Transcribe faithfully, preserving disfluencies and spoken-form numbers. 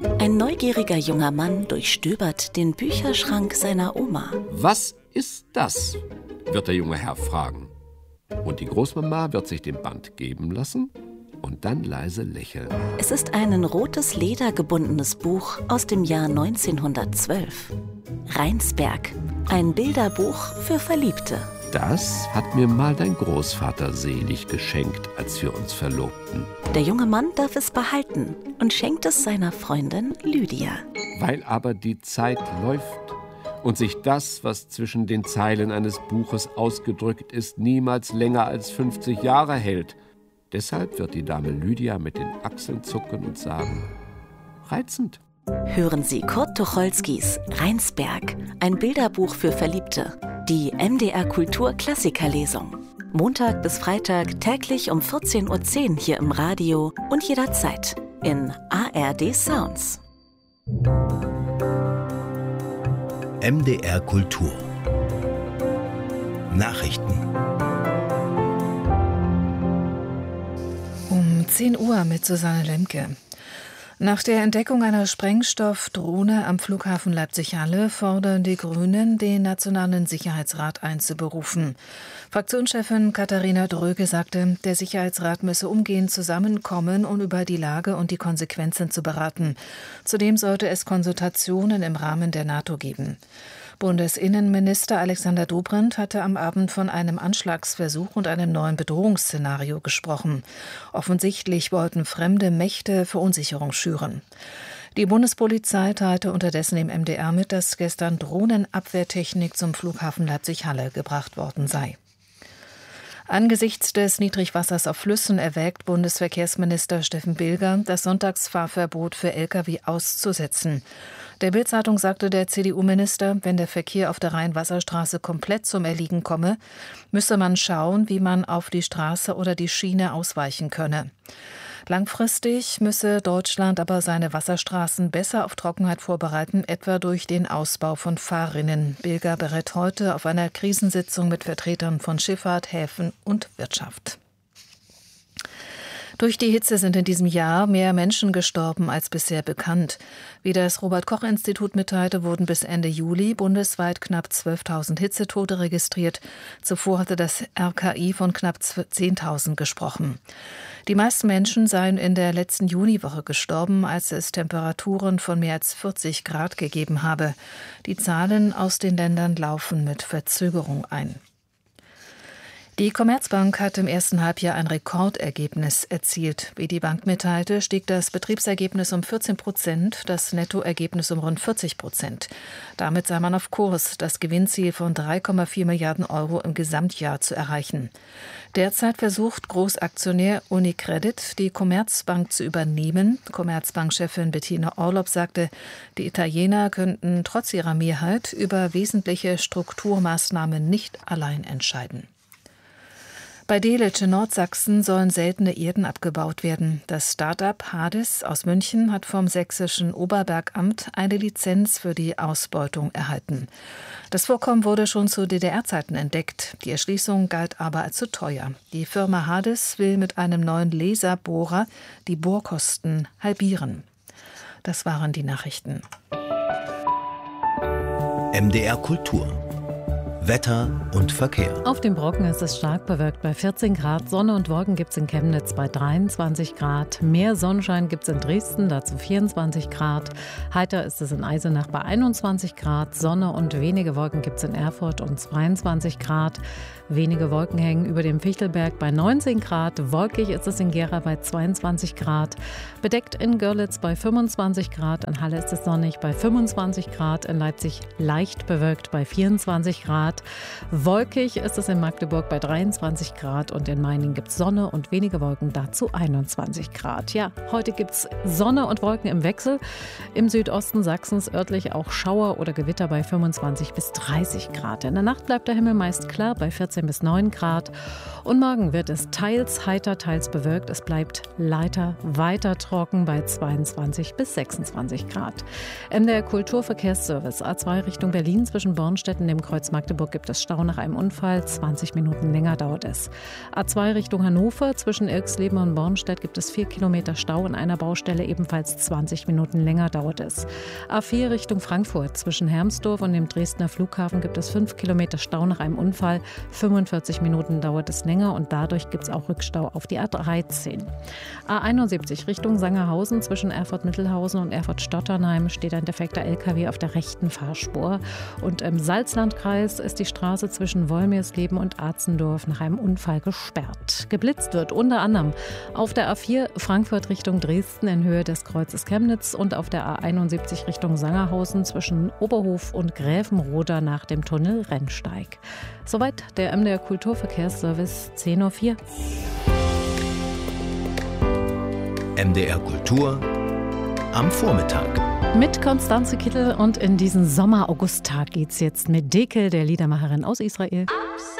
Ein neugieriger junger Mann durchstöbert den Bücherschrank seiner Oma. Was ist das? Wird der junge Herr fragen. Und die Großmama wird sich den Band geben lassen und dann leise lächeln. Es ist ein in rotes Leder gebundenes Buch aus dem Jahr neunzehnhundertzwölf. Rheinsberg, ein Bilderbuch für Verliebte. Das hat mir mal dein Großvater selig geschenkt, als wir uns verlobten. Der junge Mann darf es behalten und schenkt es seiner Freundin Lydia. Weil aber die Zeit läuft und sich das, was zwischen den Zeilen eines Buches ausgedrückt ist, niemals länger als fünfzig Jahre hält. Deshalb wird die Dame Lydia mit den Achseln zucken und sagen: reizend. Hören Sie Kurt Tucholskys Rheinsberg, ein Bilderbuch für Verliebte. Die M D R Kultur Klassikerlesung. Montag bis Freitag täglich um vierzehn Uhr zehn hier im Radio und jederzeit in A R D Sounds. M D R Kultur Nachrichten. Um zehn Uhr mit Susanne Lemke. Nach der Entdeckung einer Sprengstoffdrohne am Flughafen Leipzig-Halle fordern die Grünen, den Nationalen Sicherheitsrat einzuberufen. Fraktionschefin Katharina Dröge sagte, der Sicherheitsrat müsse umgehend zusammenkommen, um über die Lage und die Konsequenzen zu beraten. Zudem sollte es Konsultationen im Rahmen der NATO geben. Bundesinnenminister Alexander Dobrindt hatte am Abend von einem Anschlagsversuch und einem neuen Bedrohungsszenario gesprochen. Offensichtlich wollten fremde Mächte Verunsicherung schüren. Die Bundespolizei teilte unterdessen dem M D R mit, dass gestern Drohnenabwehrtechnik zum Flughafen Leipzig-Halle gebracht worden sei. Angesichts des Niedrigwassers auf Flüssen erwägt Bundesverkehrsminister Steffen Bilger, das Sonntagsfahrverbot für L K W auszusetzen. Der Bild-Zeitung sagte der C D U-Minister, wenn der Verkehr auf der Rhein-Wasserstraße komplett zum Erliegen komme, müsse man schauen, wie man auf die Straße oder die Schiene ausweichen könne. Langfristig müsse Deutschland aber seine Wasserstraßen besser auf Trockenheit vorbereiten, etwa durch den Ausbau von Fahrrinnen. Bilger berät heute auf einer Krisensitzung mit Vertretern von Schifffahrt, Häfen und Wirtschaft. Durch die Hitze sind in diesem Jahr mehr Menschen gestorben als bisher bekannt. Wie das Robert-Koch-Institut mitteilte, wurden bis Ende Juli bundesweit knapp zwölftausend Hitzetote registriert. Zuvor hatte das R K I von knapp zehntausend gesprochen. Die meisten Menschen seien in der letzten Juniwoche gestorben, als es Temperaturen von mehr als vierzig Grad gegeben habe. Die Zahlen aus den Ländern laufen mit Verzögerung ein. Die Commerzbank hat im ersten Halbjahr ein Rekordergebnis erzielt. Wie die Bank mitteilte, stieg das Betriebsergebnis um vierzehn Prozent, das Nettoergebnis um rund vierzig Prozent. Damit sei man auf Kurs, das Gewinnziel von drei Komma vier Milliarden Euro im Gesamtjahr zu erreichen. Derzeit versucht Großaktionär Unicredit, die Commerzbank zu übernehmen. Commerzbank-Chefin Bettina Orlopp sagte, die Italiener könnten trotz ihrer Mehrheit über wesentliche Strukturmaßnahmen nicht allein entscheiden. Bei Delitzsch in Nordsachsen sollen seltene Erden abgebaut werden. Das Start-up Hades aus München hat vom sächsischen Oberbergamt eine Lizenz für die Ausbeutung erhalten. Das Vorkommen wurde schon zu D D R-Zeiten entdeckt. Die Erschließung galt aber als zu teuer. Die Firma Hades will mit einem neuen Laserbohrer die Bohrkosten halbieren. Das waren die Nachrichten. M D R Kultur Wetter und Verkehr. Auf dem Brocken ist es stark bewölkt bei vierzehn Grad. Sonne und Wolken gibt es in Chemnitz bei dreiundzwanzig Grad. Mehr Sonnenschein gibt es in Dresden, dazu vierundzwanzig Grad. Heiter ist es in Eisenach bei einundzwanzig Grad. Sonne und wenige Wolken gibt es in Erfurt und zweiundzwanzig Grad. Wenige Wolken hängen über dem Fichtelberg bei neunzehn Grad. Wolkig ist es in Gera bei zweiundzwanzig Grad. Bedeckt in Görlitz bei fünfundzwanzig Grad. In Halle ist es sonnig bei fünfundzwanzig Grad. In Leipzig leicht bewölkt bei vierundzwanzig Grad. Wolkig ist es in Magdeburg bei dreiundzwanzig Grad und in Meiningen gibt es Sonne und wenige Wolken, dazu einundzwanzig Grad. Ja, heute gibt es Sonne und Wolken im Wechsel. Im Südosten Sachsens örtlich auch Schauer oder Gewitter bei fünfundzwanzig bis dreißig Grad. In der Nacht bleibt der Himmel meist klar bei vierzehn bis neun Grad. Und morgen wird es teils heiter, teils bewölkt. Es bleibt leider weiter trocken bei zweiundzwanzig bis sechsundzwanzig Grad. M D R Kulturverkehrsservice A zwei Richtung Berlin zwischen Bornstedt und dem Kreuz Magdeburg Magdeburg gibt es Stau nach einem Unfall. zwanzig Minuten länger dauert es. A zwei Richtung Hannover. Zwischen Irxleben und Bornstedt gibt es vier Kilometer Stau. In einer Baustelle ebenfalls zwanzig Minuten länger dauert es. A vier Richtung Frankfurt. Zwischen Hermsdorf und dem Dresdner Flughafen gibt es fünf Kilometer Stau nach einem Unfall. fünfundvierzig Minuten dauert es länger und dadurch gibt es auch Rückstau auf die A dreizehn. A einundsiebzig Richtung Sangerhausen. Zwischen Erfurt-Mittelhausen und Erfurt-Stotternheim steht ein defekter L K W auf der rechten Fahrspur. Und im Salzlandkreis ist die Straße zwischen Wolmirsleben und Arzendorf nach einem Unfall gesperrt. Geblitzt wird unter anderem auf der A vier Frankfurt Richtung Dresden in Höhe des Kreuzes Chemnitz und auf der A einundsiebzig Richtung Sangerhausen zwischen Oberhof und Gräfenroda nach dem Tunnel Rennsteig. Soweit der M D R Kulturverkehrsservice zehn Uhr vier. M D R Kultur am Vormittag. Mit Konstanze Kittel und in diesen Sommer-August-Tag geht's jetzt mit Dekel, der Liedermacherin aus Israel.